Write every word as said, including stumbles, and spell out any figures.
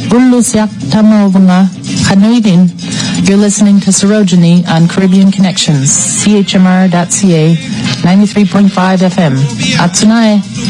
Ullusiak Tamovunga Hanuidin. You're listening to Sarojini on Caribbean Connections, C H M R dot C A, ninety-three point five F M. Atsunai.